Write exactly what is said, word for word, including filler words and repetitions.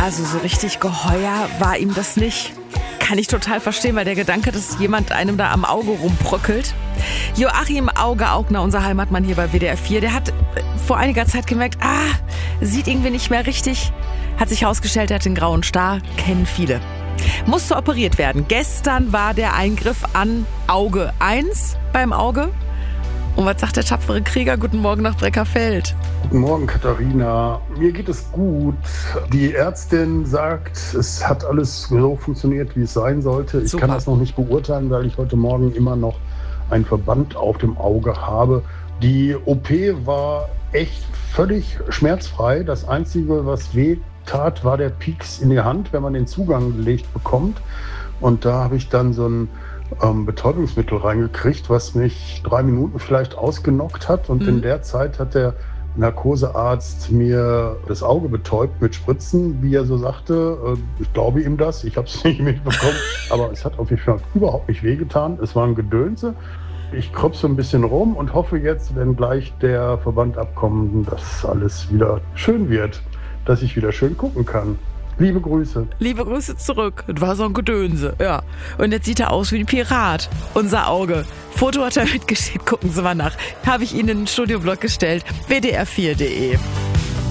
Also so richtig geheuer war ihm das nicht. Kann ich total verstehen, weil der Gedanke, dass jemand einem da am Auge rumbröckelt. Joachim Auge-Augner, unser Heimatmann hier bei W D R vier, der hat vor einiger Zeit gemerkt, ah, sieht irgendwie nicht mehr richtig. Hat sich herausgestellt, er hat den grauen Star, kennen viele. Musste operiert werden. Gestern war der Eingriff an Auge eins beim Auge. Und was sagt der tapfere Krieger? Guten Morgen nach Breckerfeld. Guten Morgen, Katharina. Mir geht es gut. Die Ärztin sagt, es hat alles so funktioniert, wie es sein sollte. Ich Super. kann das noch nicht beurteilen, weil ich heute Morgen immer noch einen Verband auf dem Auge habe. Die O P war echt völlig schmerzfrei. Das Einzige, was weh tat, war der Pieks in die Hand, wenn man den Zugang gelegt bekommt. Und da habe ich dann so ein ähm, Betäubungsmittel reingekriegt, was mich drei Minuten vielleicht ausgenockt hat. Und mhm. in der Zeit hat der Narkosearzt mir das Auge betäubt mit Spritzen, wie er so sagte. Ich glaube ihm das, ich habe es nicht mitbekommen, aber es hat auf jeden Fall überhaupt nicht wehgetan. Es war ein Gedönse. Ich kröpse ein bisschen rum und hoffe jetzt, wenn gleich der Verband abkommt, dass alles wieder schön wird, dass ich wieder schön gucken kann. Liebe Grüße. Liebe Grüße zurück. Das war so ein Gedönse, ja. Und jetzt sieht er aus wie ein Pirat. Unser Auge. Foto hat er mitgeschickt. Gucken Sie mal nach. Habe ich Ihnen in den Studioblog gestellt. W D R vier punkt de